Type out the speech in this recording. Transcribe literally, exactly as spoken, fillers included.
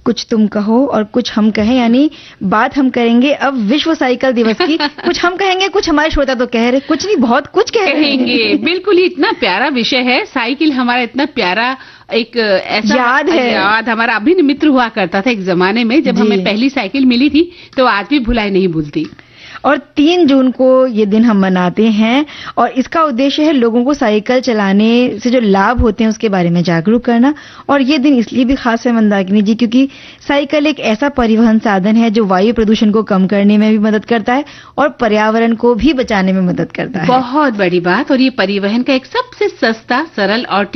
कुछ तुम कहो और कुछ हम कहें, यानी बात हम करेंगे अब विश्व साइकिल दिवस की। कुछ हम कहेंगे, कुछ हमारे श्रोता तो कह रहे, कुछ नहीं बहुत कुछ कह रहे कहेंगे। बिल्कुल ही इतना प्यारा विषय है, साइकिल हमारा इतना प्यारा एक ऐसा याद है, याद हमारा अभिन्न मित्र हुआ करता था एक जमाने में, जब हमें पहली साइकिल मिली थी तो आज भी भुलाई नहीं भूलती। और तीन जून को ये दिन हम मनाते हैं और इसका उद्देश्य है लोगों को साइकिल चलाने से जो लाभ होते हैं उसके बारे में जागरूक करना। और ये दिन इसलिए भी खास है मंदाकिनी जी क्योंकि साइकिल एक ऐसा परिवहन साधन है जो वायु प्रदूषण को कम करने में भी मदद करता है और पर्यावरण को भी बचाने में मदद करता है। बहुत बड़ी बात। और ये परिवहन का एक सबसे सस्ता, सरल और